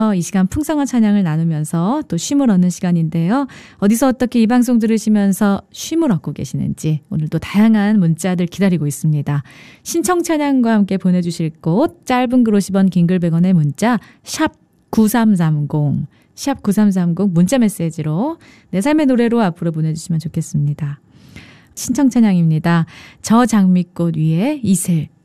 이 시간 풍성한 찬양을 나누면서 또 쉼을 얻는 시간인데요. 어디서 어떻게 이 방송 들으시면서 쉼을 얻고 계시는지 오늘도 다양한 문자들 기다리고 있습니다. 신청 찬양과 함께 보내주실 곳 짧은 글 50원 긴 글 100원의 문자 샵 9330 샵 9330 문자 메시지로 내 삶의 노래로 앞으로 보내주시면 좋겠습니다. 신청 찬양입니다. 저 장미꽃 위에 이슬.